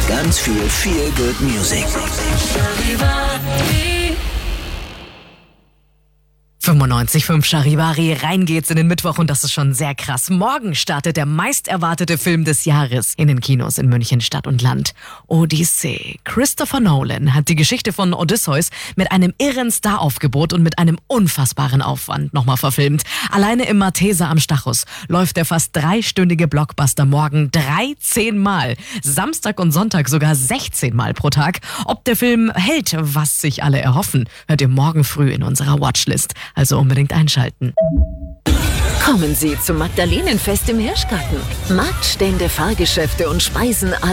ganz viel Feel-Good Music. 95,5 Charivari, rein geht's in den Mittwoch und das ist schon sehr krass. Morgen startet der meist erwartete Film des Jahres in den Kinos in München, Stadt und Land. Odyssee. Christopher Nolan hat die Geschichte von Odysseus mit einem irren Staraufgebot und mit einem unfassbaren Aufwand nochmal verfilmt. Alleine im Malteser am Stachus läuft der fast 3-stündige Blockbuster morgen 13 Mal. Samstag und Sonntag sogar 16 Mal pro Tag. Ob der Film hält, was sich alle erhoffen, hört ihr morgen früh in unserer Watchlist. Also unbedingt einschalten. Kommen Sie zum Magdalenenfest im Hirschgarten. Marktstände, Fahrgeschäfte und Speisen